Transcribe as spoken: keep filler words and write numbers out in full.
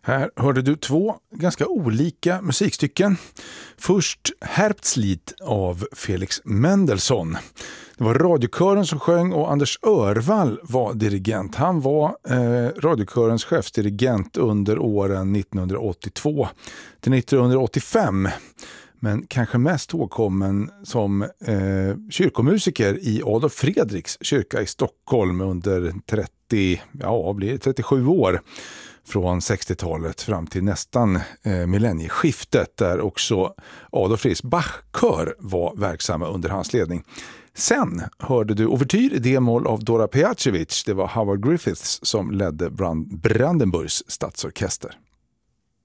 Här hörde du två ganska olika musikstycken. Först Herbstlied av Felix Mendelssohn. Det var radiokören som sjöng och Anders Örvall var dirigent. Han var eh, radiokörens chefsdirigent under åren nittonhundraåttiotvå till nittonhundraåttiofem. Men kanske mest ihågkommen som eh, kyrkomusiker i Adolf Fredriks kyrka i Stockholm under trettio, ja, blir det trettiosju år. Från sextiotalet fram till nästan eh, millennieskiftet, där också Adolf Fredriks Bachkör var verksamma under hans ledning. Sen hörde du Overtyr i D-moll av Dora Pejacevic. Det var Howard Griffiths som ledde Brand- Brandenburgs stadsorkester.